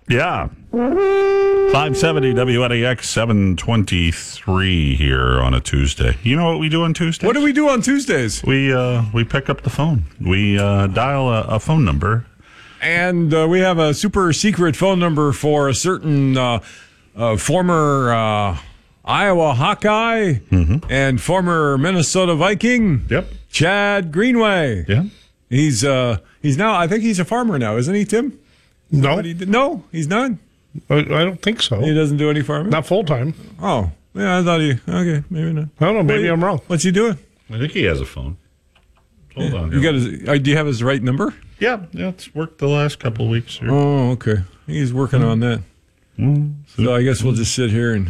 Yeah. 570 WNAX 723 here on a Tuesday. You know what we do on Tuesdays? What do we do on Tuesdays? We pick up the phone. We dial a phone number. And we have a super secret phone number for a certain former Iowa Hawkeye and former Minnesota Viking. Yep. Chad Greenway. Yeah. He's now, I think he's a farmer now, isn't he, Tim? No. No, he's not. I don't think so. He doesn't do any farming? Not full time. Oh, yeah, I thought okay, maybe not. I don't know, maybe I'm wrong. What's he doing? I think he has a phone. Hold on. You got do you have his right number? Yeah, it's worked the last couple of weeks here. Oh, okay. He's working on that. So I guess we'll just sit here and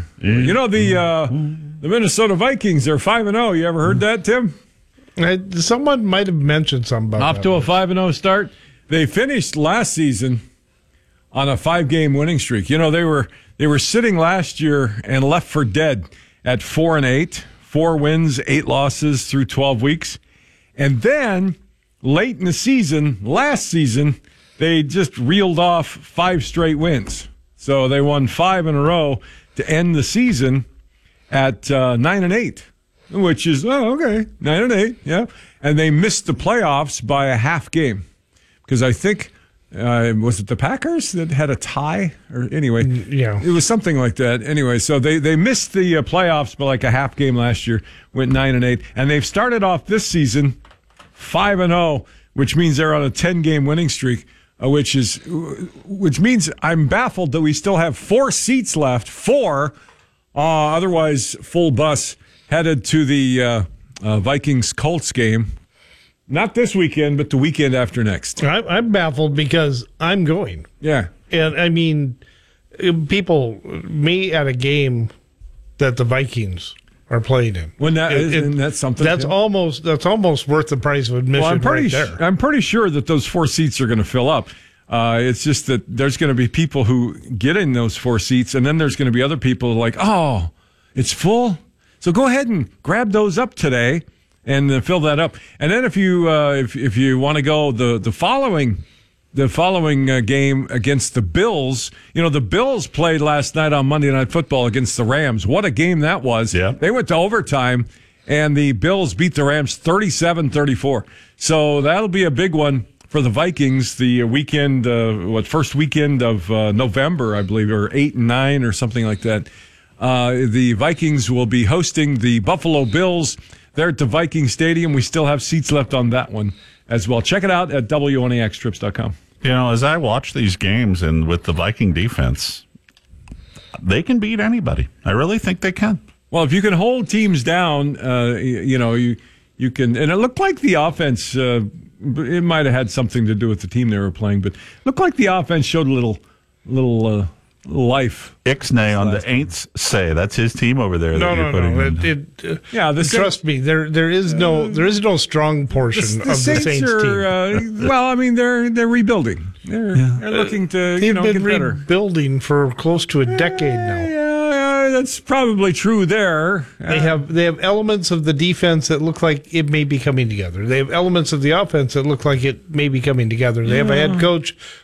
the Minnesota Vikings, they're 5-0. You ever heard that, Tim? Someone might have mentioned something about Off to a 5-0 start. They finished last season on a 5-game winning streak. You know, they were sitting last year and left for dead at 4-8, 4 wins, 8 losses through 12 weeks. And then late in the season, last season, they just reeled off 5 straight wins. So they won 5 in a row to end the season at 9-8, which is, 9-8, yeah. And they missed the playoffs by a half game because I think, was it the Packers that had a tie? Or anyway, yeah, it was something like that. Anyway, so they missed the playoffs by like a half game last year, went 9-8, and they've started off this season 5-0, which means they're on a 10-game winning streak. Which means I'm baffled that we still have 4 seats left, 4, otherwise full bus headed to the Vikings-Colts game. Not this weekend, but the weekend after next. I'm baffled because I'm going. Yeah. And I mean, people, me at a game that the Vikings are playing in. When that's something. That's almost worth the price of admission. Well, I'm pretty sure that those 4 seats are going to fill up. It's just that there's going to be people who get in those 4 seats, and then there's going to be other people like, oh, it's full, so go ahead and grab those up today and fill that up. And then if you want to go the following game against the Bills. You know, the Bills played last night on Monday Night Football against the Rams. What a game that was. Yeah. They went to overtime, and the Bills beat the Rams 37-34. So that'll be a big one for the Vikings, the weekend, first weekend of November, I believe, or 8 and 9 or something like that. The Vikings will be hosting the Buffalo Bills there at the Viking Stadium. We still have seats left on that one as well. Check it out at WNAXtrips.com. You know, as I watch these games and with the Viking defense, they can beat anybody. I really think they can. Well, if you can hold teams down, you can. And it looked like the offense, it might have had something to do with the team they were playing, but it looked like the offense showed a little life. Ixnay on the Aints say that's his team over there. Trust me, there is no strong portion of the Saints team. Well, I mean they're rebuilding. They're looking to They've been get better. Rebuilding for close to a decade now. Yeah, that's probably true there. They have elements of the defense that look like it may be coming together. They have elements of the offense that look like it may be coming together. They have a head coach